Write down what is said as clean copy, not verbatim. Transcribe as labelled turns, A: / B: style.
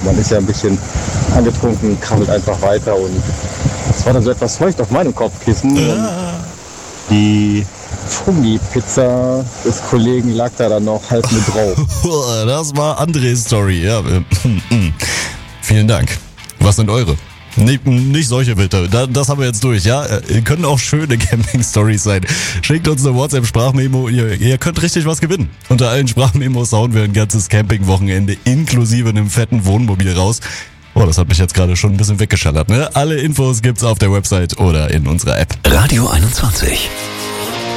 A: man ist ja ein bisschen angetrunken, krabbelt einfach weiter und es war dann so etwas feucht auf meinem Kopfkissen. Und die Fungi-Pizza des Kollegen lag da dann noch halb mit drauf.
B: Das war Andres Story, ja. Vielen Dank. Was sind eure? Nicht solche bitte. Das haben wir jetzt durch, ja? Können auch schöne Camping-Stories sein. Schickt uns eine WhatsApp-Sprachmemo. Ihr könnt richtig was gewinnen. Unter allen Sprachmemos hauen wir ein ganzes Camping-Wochenende inklusive einem fetten Wohnmobil raus. Oh, das hat mich jetzt gerade schon ein bisschen weggeschallert, ne? Alle Infos gibt's auf der Website oder in unserer App.
C: Radio 21.